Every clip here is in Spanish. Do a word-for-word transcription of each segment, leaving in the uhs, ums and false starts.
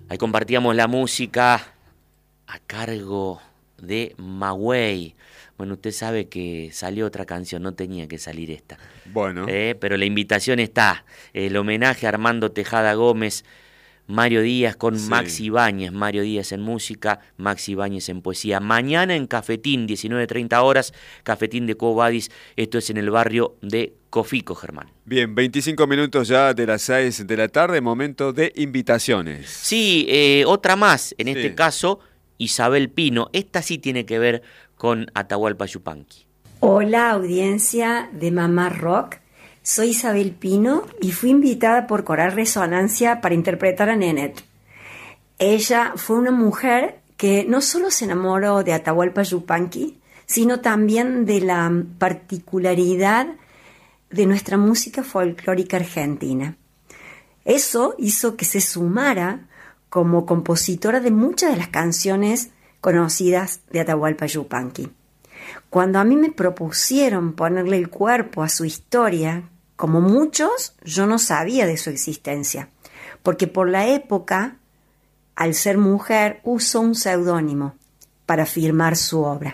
Ahí compartíamos la música a cargo de Magüey. Bueno, usted sabe que salió otra canción, no tenía que salir esta. Bueno. Eh, pero la invitación está. El homenaje a Armando Tejada Gómez, Mario Díaz con Sí. Maxi Ibáñez. Mario Díaz en música, Maxi Ibáñez en poesía. Mañana en Cafetín, diecinueve treinta horas, Cafetín de Quo Vadis. Esto es en el barrio de Cofico, Germán. Bien, veinticinco minutos ya de las seis de la tarde, momento de invitaciones. Sí, eh, otra más, en Sí. este caso, Isabel Pino. Esta sí tiene que ver con Atahualpa Yupanqui. Hola, audiencia de Mamá Rock. Soy Isabel Pino y fui invitada por Coral Resonancia para interpretar a Nenet. Ella fue una mujer que no solo se enamoró de Atahualpa Yupanqui, sino también de la particularidad de nuestra música folclórica argentina. Eso hizo que se sumara como compositora de muchas de las canciones conocidas de Atahualpa Yupanqui. Cuando a mí me propusieron ponerle el cuerpo a su historia, como muchos, yo no sabía de su existencia, porque por la época, al ser mujer, usó un seudónimo para firmar su obra.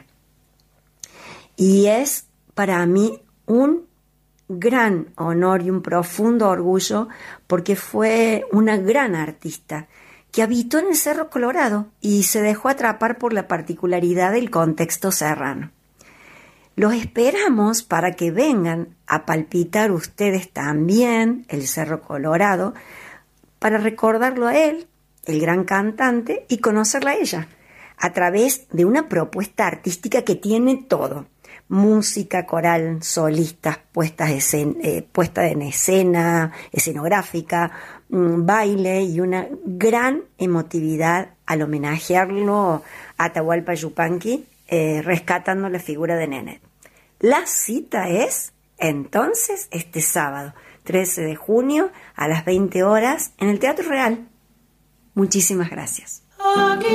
Y es para mí un gran honor y un profundo orgullo, porque fue una gran artista que habitó en el Cerro Colorado y se dejó atrapar por la particularidad del contexto serrano. Los esperamos para que vengan a palpitar ustedes también el Cerro Colorado, para recordarlo a él, el gran cantante, y conocerla a ella, a través de una propuesta artística que tiene todo: música, coral, solistas, puestas escen- eh, puesta en escena, escenográfica, mmm, baile y una gran emotividad al homenajearlo a Atahualpa Yupanqui, eh, rescatando la figura de Nenet. La cita es, entonces, este sábado, trece de junio, a las veinte horas, en el Teatro Real. Muchísimas gracias.